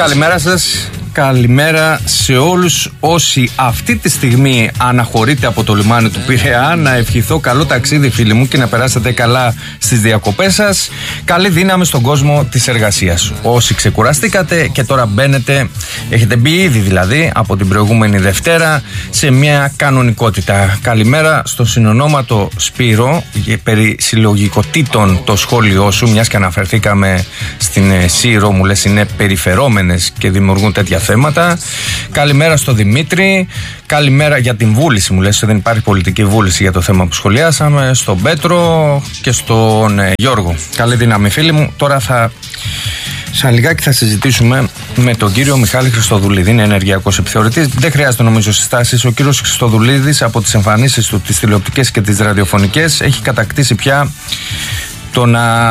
Καλημέρα σας. Καλημέρα σε όλους όσοι αυτή τη στιγμή αναχωρείτε από το λιμάνι του Πειραιά. Να ευχηθώ καλό ταξίδι, φίλοι μου, και να περάσετε καλά στις διακοπές σας. Καλή δύναμη στον κόσμο της εργασίας. Όσοι ξεκουραστήκατε και τώρα μπαίνετε, έχετε μπει ήδη δηλαδή από την προηγούμενη Δευτέρα σε μια κανονικότητα. Καλημέρα στον συνονόματο Σπύρο. Περί συλλογικοτήτων το σχόλιο σου, μιας και αναφερθήκαμε στην Σύρο, μου λες είναι περιφερόμενες και δημιουργούν τέτοια θέματα. Καλημέρα στο Δημήτρη. Καλημέρα για την βούληση, μου λες, δεν υπάρχει πολιτική βούληση για το θέμα που σχολιάσαμε. Στον Πέτρο και στον Γιώργο. Καλή δύναμη, φίλοι μου. Τώρα σαν λιγάκι θα συζητήσουμε με τον κύριο Μιχάλη Χριστοδουλίδη. Είναι ενεργειακός επιθεωρητής. Δεν χρειάζεται νομίζω συστάσεις. Ο κύριος Χριστοδουλίδης από τις εμφανίσεις του, τις τηλεοπτικές και τις ραδιοφωνικές, έχει κατακτήσει πια το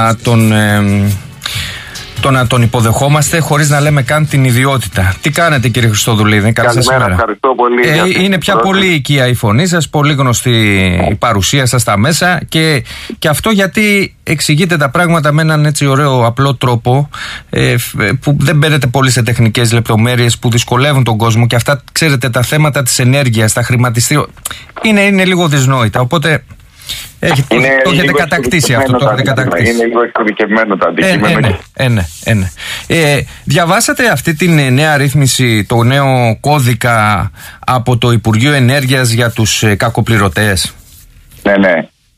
να τον υποδεχόμαστε χωρίς να λέμε καν την ιδιότητα. Τι κάνετε, κύριε Χριστοδουλίδη? Καλημέρα, ευχαριστώ πολύ. Είναι πια πολύ οικία η φωνή σας, πολύ γνωστή η παρουσία σας στα μέσα και αυτό γιατί εξηγείτε τα πράγματα με έναν έτσι ωραίο απλό τρόπο που δεν μπαίνετε πολύ σε τεχνικές λεπτομέρειες που δυσκολεύουν τον κόσμο, και αυτά, ξέρετε, τα θέματα της ενέργειας, τα χρηματιστήρια είναι λίγο δυσνόητα, οπότε το έχετε κατακτήσει αυτό. Είναι λίγο εξειδικευμένο το αντικείμενο. Ναι. Διαβάσατε αυτή την νέα ρύθμιση, το νέο κώδικα από το Υπουργείο Ενέργειας για τους κακοπληρωτές? Ναι.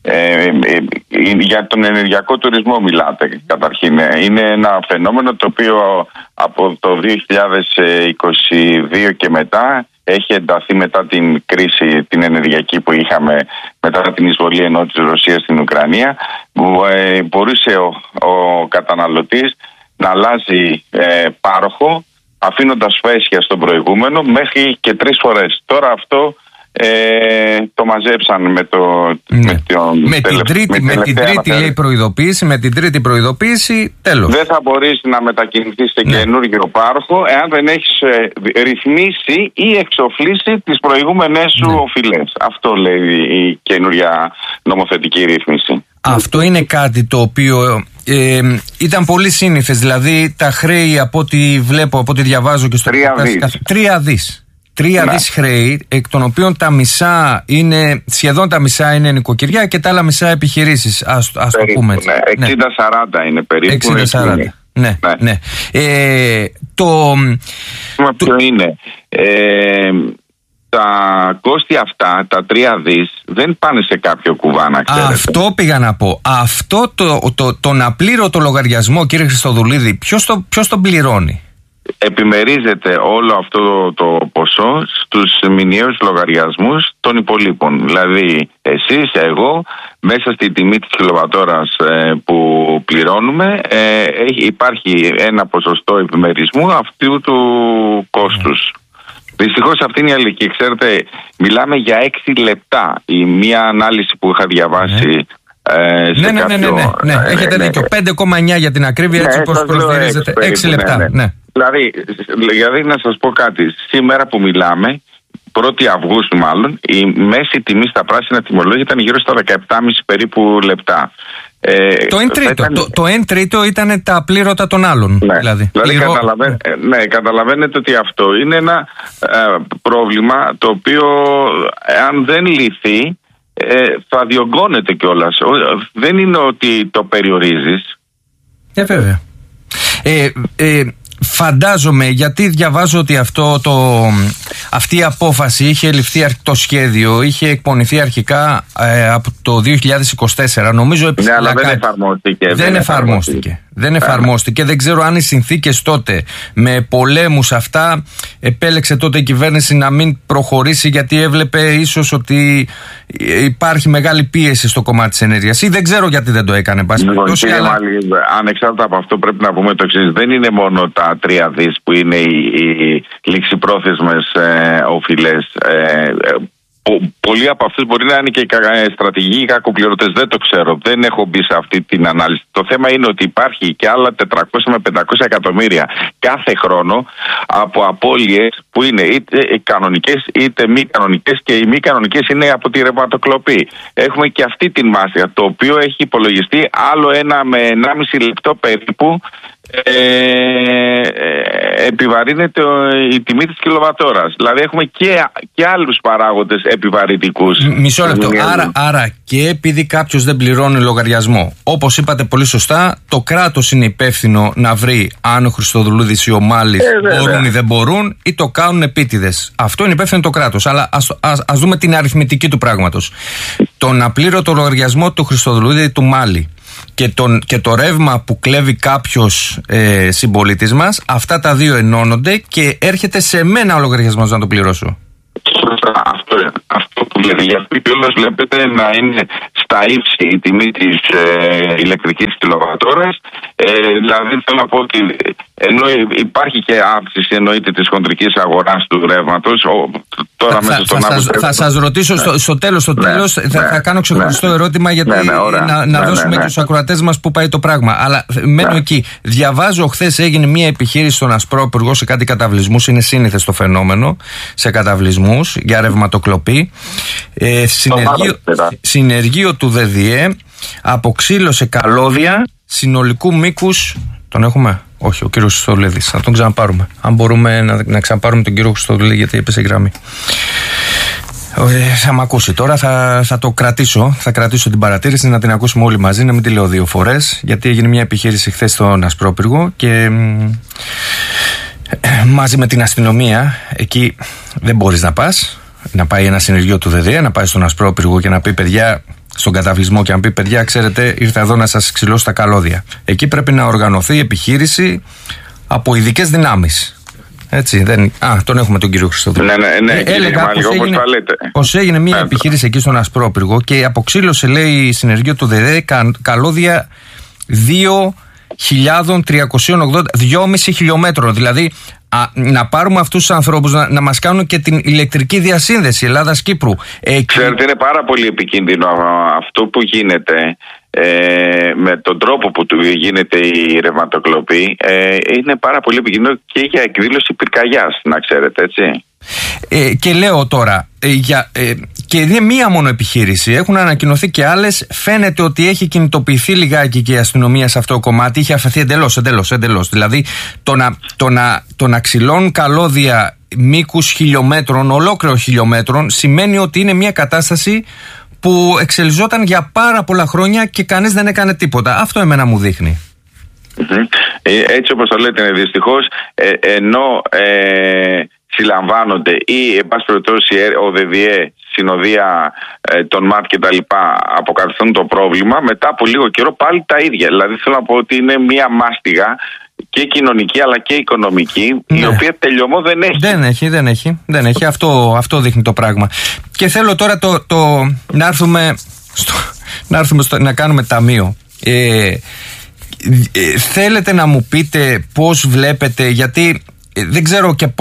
Για τον ενεργειακό τουρισμό μιλάτε καταρχήν. Είναι ένα φαινόμενο το οποίο από το 2022 και μετά έχει ενταθεί μετά την κρίση την ενεργειακή που είχαμε μετά την εισβολή ενώ της Ρωσίας στην Ουκρανία. Μπορούσε ο καταναλωτής να αλλάζει πάροχο αφήνοντας φέσια στον προηγούμενο μέχρι και 3 φορές. Τώρα αυτό το μαζέψαν με την τρίτη λέει προειδοποίηση. Με την τρίτη προειδοποίηση τέλος. Δεν θα μπορείς να μετακινηθείς σε καινούργιο πάροχο εάν δεν έχεις ρυθμίσει ή εξοφλήσει τις προηγούμενες σου οφειλές. Αυτό λέει η καινούρια νομοθετική ρύθμιση. Αυτό είναι κάτι το οποίο ήταν πολύ σύνηθες. Δηλαδή τα χρέη, από ό,τι βλέπω, από ό,τι διαβάζω και στο 3 δις. 3 δις χρέη, εκ των οποίων σχεδόν τα μισά είναι νοικοκυριά και τα άλλα μισά επιχειρήσεις. Ας το πούμε έτσι. 60-40 είναι περίπου. 60-40. Ναι. Ποιο είναι? Τα κόστη αυτά, τα 3 δις, δεν πάνε σε κάποιο κουβάνα, ξέρετε. Αυτό πήγα να πω. Αυτό τον απλήρωτο λογαριασμό, κύριε Χριστοδουλίδη, ποιος τον πληρώνει? Επιμερίζεται όλο αυτό το ποσό στους μηνιαίους λογαριασμούς των υπολείπων. Δηλαδή εσείς, εγώ, μέσα στη τιμή της κιλοβατόρας που πληρώνουμε υπάρχει ένα ποσοστό επιμερισμού αυτού του κόστους. Δυστυχώς αυτή είναι η αλήθεια. Ξέρετε, μιλάμε για 6 λεπτά. Η μία ανάλυση που είχα διαβάσει Ναι. Έχετε δίκιο. 5,9 για την ακρίβεια, έτσι όπως προσδιορίζεται. 6 λεπτά. Δηλαδή, να σας πω κάτι. Σήμερα που μιλάμε, 1η Αυγούστου μάλλον, η μέση τιμή στα πράσινα τιμολόγια ήταν γύρω στα 17,5 περίπου λεπτά. Το 1/3 ήταν τα απλήρωτα των άλλων. Καταλαβαίνετε ότι αυτό είναι ένα πρόβλλημα το οποίο, αν δεν λυθεί, θα διωγγώνεται κιόλας. Δεν είναι ότι το περιορίζεις. Βέβαια. Φαντάζομαι, γιατί διαβάζω ότι αυτή η απόφαση είχε ληφθεί, το σχέδιο είχε εκπονηθεί αρχικά από το 2024. Νομίζω αλλά δεν εφαρμόστηκε. Δεν ξέρω αν οι συνθήκες τότε με πολέμους αυτά επέλεξε τότε η κυβέρνηση να μην προχωρήσει, γιατί έβλεπε ίσως ότι υπάρχει μεγάλη πίεση στο κομμάτι της ενέργειας, ή δεν ξέρω γιατί δεν το έκανε. Ανεξάρτητα από αυτό πρέπει να πούμε το εξής. Δεν είναι μόνο τα 3 δις που είναι οι ληξιπρόθεσμες οφειλές. Πολλοί από αυτούς μπορεί να είναι και στρατηγικοί κακοπληρωτές. Δεν το ξέρω. Δεν έχω μπει σε αυτή την ανάλυση. Το θέμα είναι ότι υπάρχει και άλλα 400 με 500 εκατομμύρια κάθε χρόνο από απώλειες που είναι είτε κανονικές είτε μη κανονικές, και οι μη κανονικές είναι από τη ρευματοκλοπή. Έχουμε και αυτή την μάστιγα, το οποίο έχει υπολογιστεί άλλο 1 με 1,5 λεπτό περίπου επιβαρύνεται η τιμή της κιλοβατόρας. Δηλαδή έχουμε και άλλους παράγοντες επιβαρυντικούς. Μισό λεπτό. Άρα και επειδή κάποιος δεν πληρώνει λογαριασμό, όπως είπατε πολύ σωστά, το κράτος είναι υπεύθυνο να βρει αν ο Χριστοδουλούδης ή ο Μάλης μπορούν ή δεν μπορούν, ή το κάνουν επίτηδες. Αυτό είναι υπεύθυνο το κράτος. Αλλά ας δούμε την αριθμητική του πράγματος. Τον απλήρωτο λογαριασμό του Χριστοδουλούδη ή του Μάλη και το ρεύμα που κλέβει κάποιος συμπολίτης μας, αυτά τα δύο ενώνονται και έρχεται σε μένα ο λογαριασμός να το πληρώσω. Αυτό που λέτε, για αυτό και όλος βλέπετε να είναι στα ύψη η τιμή της ηλεκτρικής κιλοβατόρας. Δηλαδή θέλω να πω ότι ενώ υπάρχει και αύξηση εννοείται της χοντρικής αγοράς του ρεύματος, τώρα μέσα στον Αύγουστο. Θα σας ρωτήσω στο τέλος, θα κάνω ξεχωριστό ερώτημα, γιατί να δώσουμε και στους ακροατές μας που πάει το πράγμα. Αλλά μένω εκεί. Διαβάζω, χθες έγινε μια επιχείρηση στον Ασπρόπυργο σε κάτι καταβλισμούς, είναι σύνηθες το φαινόμενο, σε καταβλισμούς για ρευματοκλοπή. Συνεργείο του ΔΔΕ αποξήλωσε καλώδια συνολικού μήκους. Τον έχουμε? Όχι, ο κύριος Χριστοδουλίδης. Θα τον ξαναπάρουμε. Αν μπορούμε να ξαναπάρουμε τον κύριο Χριστοδουλίδη, γιατί έπεσε η γραμμή. Θα μ' ακούσει τώρα, θα το κρατήσω. Θα κρατήσω την παρατήρηση να την ακούσουμε όλοι μαζί, να μην τη λέω δύο φορές. Γιατί έγινε μια επιχείρηση χθες στον Ασπρόπυργο και μαζί με την αστυνομία, εκεί δεν μπορείς να πας. Να πάει ένα συνεργείο του ΔΔΕ, να πάει στον Ασπρόπυργο και να πει παιδιά, στον καταβλισμό, και να πει παιδιά, ξέρετε, ήρθα εδώ να σας ξυλώσω τα καλώδια. Εκεί πρέπει να οργανωθεί επιχείρηση από ειδικές δυνάμεις. Έτσι, τον έχουμε τον κύριο Χριστοδουλίδη. Ναι, έλεγα πως έγινε μια επιχείρηση εκεί στον Ασπρόπυργο και αποξήλωσε, λέει, συνεργείο του ΔΔΕ καλώδια 2.380 χιλιόμετρων. Δηλαδή, να πάρουμε αυτούς τους ανθρώπους να μας κάνουν και την ηλεκτρική διασύνδεση Ελλάδας-Κύπρου. Ξέρετε, είναι πάρα πολύ επικίνδυνο αυτό που γίνεται. Με τον τρόπο που γίνεται η ρευματοκλοπή, είναι πάρα πολύ επικίνδυνο και για εκδήλωση πυρκαγιάς, να ξέρετε, έτσι. Και λέω τώρα, και είναι μία μόνο επιχείρηση, έχουν ανακοινωθεί και άλλες. Φαίνεται ότι έχει κινητοποιηθεί λιγάκι και η αστυνομία σε αυτό το κομμάτι, είχε αφαιθεί εντελώς. Δηλαδή το να ξυλώνουν καλώδια μήκους χιλιόμετρων, ολόκληρων χιλιόμετρων, σημαίνει ότι είναι μια κατάσταση που εξελιζόταν για πάρα πολλά χρόνια και κανείς δεν έκανε τίποτα. Αυτό εμένα μου δείχνει. Έτσι όπως το λέτε, δυστυχώς, ενώ συλλαμβάνονται ή εν πάση περιπτώσει ο ΔΔΕ, συνοδεία των ΜΑΤ και τα λοιπά αποκαθιστούν το πρόβλημα, μετά από λίγο καιρό πάλι τα ίδια. Δηλαδή θέλω να πω ότι είναι μία μάστιγα και κοινωνική αλλά και οικονομική, η οποία τελειωμό δεν έχει. Δεν έχει. Αυτό δείχνει το πράγμα. Και θέλω τώρα να κάνουμε ταμείο. Θέλετε να μου πείτε πώς βλέπετε, γιατί δεν ξέρω και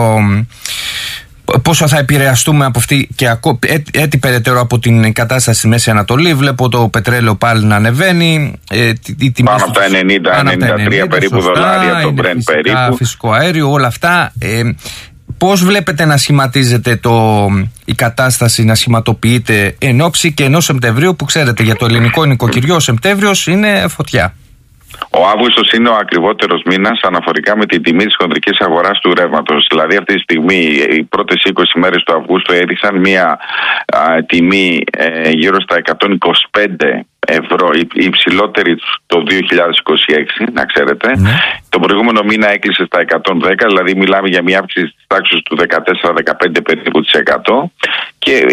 πόσο θα επηρεαστούμε από αυτή και έτσι περαιτέρω από την κατάσταση στη Μέση Ανατολή. Βλέπω το πετρέλαιο πάλι να ανεβαίνει. Πάνω από τα 90-93 περίπου δολάρια το Brent περίπου. Φυσικό αέριο, όλα αυτά. Πώς βλέπετε να σχηματίζεται η κατάσταση, να σχηματοποιείται εν ώψη και ενός Σεπτεμβρίου, που ξέρετε για το ελληνικό νοικοκυριό ο Σεπτέμβριος είναι φωτιά. Ο Αύγουστος είναι ο ακριβότερος μήνας αναφορικά με την τιμή της χοντρικής αγοράς του ρεύματος. Δηλαδή αυτή τη στιγμή οι πρώτες 20 μέρες του Αυγούστου έδειξαν μια τιμή γύρω στα 125 ευρώ, η υψηλότερη το 2026, να ξέρετε. Το προηγούμενο μήνα έκλεισε στα 110, δηλαδή μιλάμε για μια αύξηση της τάξης του 14-15 περίπου της 100, και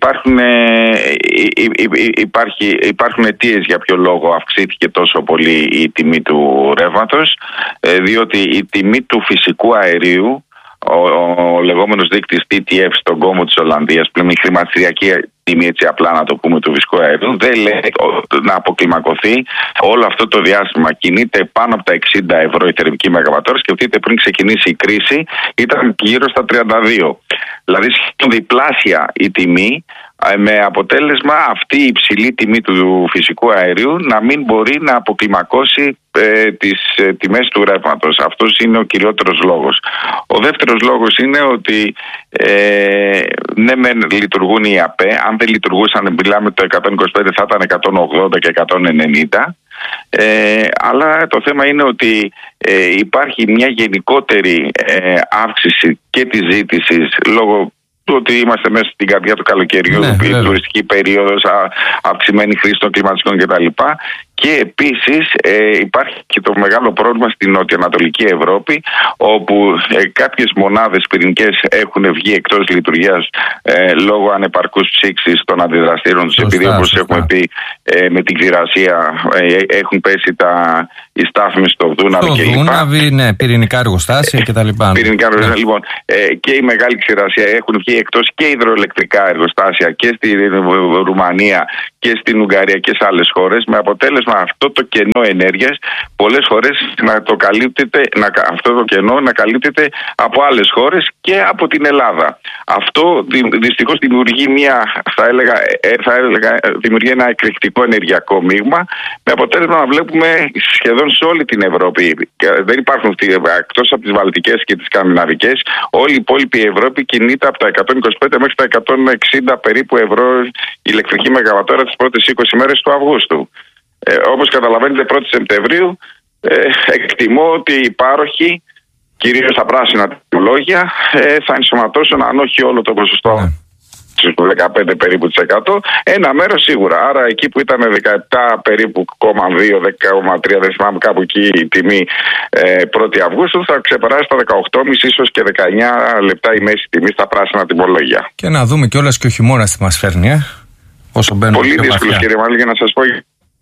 υπάρχουν αιτίες για ποιο λόγο αυξήθηκε τόσο πολύ η τιμή του ρεύματος, διότι η τιμή του φυσικού αερίου, ο λεγόμενος δείκτης TTF στον κόμβο της Ολλανδίας, πλέον η χρηματιστηριακή τιμή, έτσι απλά να το πούμε, του φυσικού αερίου, δεν λέει να αποκλιμακωθεί όλο αυτό το διάστημα. Κινείται πάνω από τα 60 ευρώ η θερμική μεγαβατόρα. Σκεφτείτε, πριν ξεκινήσει η κρίση ήταν γύρω στα 32. Δηλαδή σχεδόν διπλάσια η τιμή, με αποτέλεσμα αυτή η υψηλή τιμή του φυσικού αερίου να μην μπορεί να αποκλιμακώσει τις τιμές του ρεύματος. Αυτός είναι ο κυριότερος λόγος. Ο δεύτερος λόγος είναι ότι ναι μεν λειτουργούν οι ΑΠΕ, αν δεν λειτουργούσαν, μιλάμε το 125 θα ήταν 180 και 190, Αλλά το θέμα είναι ότι υπάρχει μια γενικότερη αύξηση και της ζήτησης λόγω του ότι είμαστε μέσα στην καρδιά του καλοκαιριού, τουριστική περίοδος, αυξημένη χρήση των κλιματιστικών κτλ. Και επίσης υπάρχει και το μεγάλο πρόβλημα στην νοτιοανατολική Ευρώπη, όπου κάποιες μονάδες πυρηνικές έχουν βγει εκτός λειτουργίας λόγω ανεπαρκούς ψήξης των αντιδραστήρων τους, επειδή όπως έχουμε πει με την ξηρασία έχουν πέσει οι στάθμες στο Δούναβι κλπ. Στο Δούναβι, ναι, πυρηνικά εργοστάσια κτλ. Πυρηνικά εργοστάσια, λοιπόν, και η μεγάλη ξηρασία έχουν βγει εκτός και υδροελεκτρικά εργοστάσια και στη Ρουμανία και στην Ουγγαρία και σε άλλες χώρες, με αποτέλεσμα αυτό το κενό ενέργειας πολλές φορές αυτό το κενό να καλύπτεται από άλλες χώρες και από την Ελλάδα. Αυτό δυστυχώς δημιουργεί δημιουργεί ένα εκρηκτικό ενεργειακό μείγμα, με αποτέλεσμα να βλέπουμε σχεδόν σε όλη την Ευρώπη. Δεν υπάρχουν εκτός από τις Βαλτικές και τις Σκανδιναβικές, όλη η υπόλοιπη Ευρώπη κινείται από τα 125 μέχρι τα 160 περίπου ευρώ ηλεκτρική μεγαβατόρα τις πρώτες 20 μέρες του Αυγούστου. Όπως καταλαβαίνετε, 1η Σεπτεμβρίου εκτιμώ ότι οι πάροχοι, κυρίως τα πράσινα τιμολόγια, θα ενσωματώσουν, αν όχι όλο το ποσοστό, του 15 περίπου της 100, ένα μέρος σίγουρα. Άρα εκεί που ήταν 17 περίπου 0,2, 10,3, δεν θυμάμαι, κάπου εκεί η τιμή 1η Αυγούστου, θα ξεπεράσει τα 18,5 ίσως και 19 λεπτά η μέση τιμή στα πράσινα τιμολόγια. Και να δούμε κιόλας και ο χειμώνας τι μας φέρνει, όσο μπαίνουμε. Πολύ δύσκολο, κύριε Μάλλη, για να σας πω.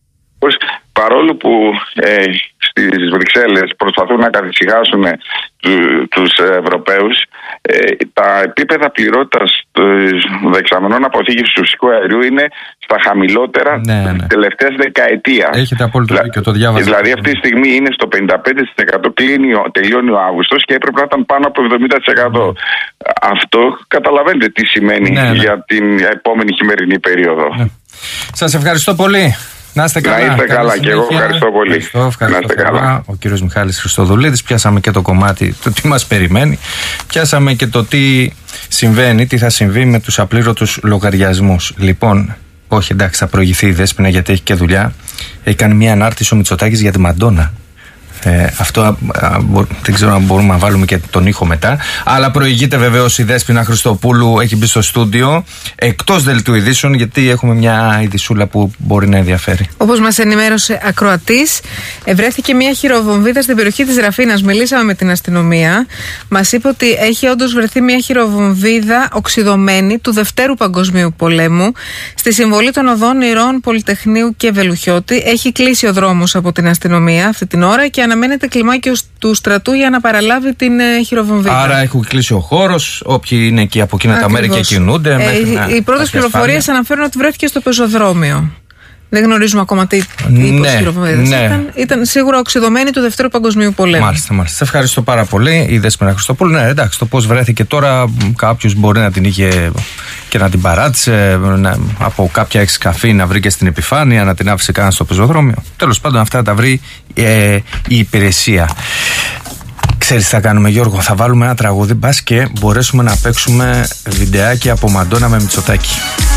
Παρόλο που στις Βρυξέλλες προσπαθούν να καθησυχάσουν τους Ευρωπαίους, τα επίπεδα πληρότητας δεξαμενών αποθήκευσης του φυσικού αερίου είναι στα χαμηλότερα της τελευταίας δεκαετίας. Έχετε απόλυτο δίκιο, το διάβαζα. Δηλαδή αυτή τη στιγμή είναι στο 55%, τελειώνει ο Αύγουστος και έπρεπε να ήταν πάνω από 70%. Αυτό καταλαβαίνετε τι σημαίνει για την επόμενη χειμερινή περίοδο. Σας ευχαριστώ πολύ. Να είστε καλά. Να είστε καλά και εγώ ευχαριστώ πολύ. Ευχαριστώ να είστε καλά. Ο κύριος Μιχάλης Χριστοδουλίδης. Πιάσαμε και το κομμάτι, το τι μας περιμένει. Πιάσαμε και το τι συμβαίνει, τι θα συμβεί με τους απλήρωτους λογαριασμούς. Λοιπόν, όχι εντάξει, θα προηγηθεί η Δέσποινα γιατί έχει και δουλειά. Έχει κάνει μια ανάρτηση ο Μητσοτάκης για τη Μαντόνα. Αυτό δεν ξέρω αν μπορούμε να βάλουμε και τον ήχο μετά. Αλλά προηγείται βεβαίως η Δέσποινα Χριστοπούλου, έχει μπει στο στούντιο εκτός δελτίου ειδήσεων, γιατί έχουμε μια ειδησούλα που μπορεί να ενδιαφέρει. Όπως μας ενημέρωσε ακροατής, βρέθηκε μια χειροβομβίδα στην περιοχή της Ραφίνας. Μιλήσαμε με την αστυνομία. Μας είπε ότι έχει όντως βρεθεί μια χειροβομβίδα οξυδωμένη του Δευτέρου Παγκοσμίου Πολέμου στη συμβολή των οδών Ηρών, Πολυτεχνείου και Βελουχιώτη. Έχει κλείσει ο δρόμος από την αστυνομία αυτή την ώρα και αναμένεται κλιμάκιο του στρατού για να παραλάβει την χειροβομβίδα. Άρα έχουν κλείσει ο χώρος, όποιοι είναι εκεί από εκείνα τα μέρη και κινούνται. Οι πρώτες πληροφορίες αναφέρουν ότι βρέθηκε στο πεζοδρόμιο. Δεν γνωρίζουμε ακόμα τι είδος χειροβομβίδας ήταν σίγουρα οξυδωμένη του Δευτέρου Παγκοσμίου Πολέμου. Μάλιστα. Σε ευχαριστώ πάρα πολύ. Η Δέσποινα Χριστοπούλου. Ναι, εντάξει, το πώς βρέθηκε τώρα, κάποιος μπορεί να την είχε και να την παράτησε από κάποια εξκαφή, να βρει και στην επιφάνεια, να την άφησε κανένα στο πεζοδρόμιο. Τέλος πάντων, αυτά τα βρει η υπηρεσία. Ξέρεις τι θα κάνουμε, Γιώργο? Θα βάλουμε ένα τραγούδι, μπας και μπορέσουμε να παίξουμε βιντεάκι από Μαντόνα με Μητσοτάκη.